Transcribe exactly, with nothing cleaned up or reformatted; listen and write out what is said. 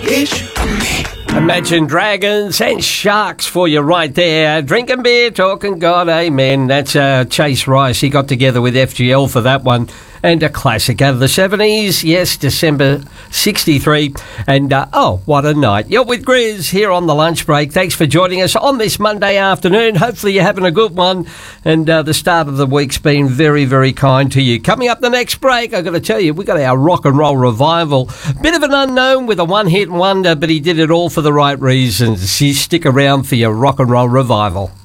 Imagine Dragons and Sharks for you right there. Drinking beer, talking God, amen. That's uh, Chase Rice. He got together with F G L for that one. And a classic out of the seventies. Yes, December sixty-three. And, uh, oh, what a night. You're with Grizz here on the lunch break. Thanks for joining us on this Monday afternoon. Hopefully you're having a good one. And uh, the start of the week's been very, very kind to you. Coming up the next break, I've got to tell you, we've got our rock and roll revival. Bit of an unknown with a one-hit wonder, but he did it all for the right reasons. You stick around for your rock and roll revival.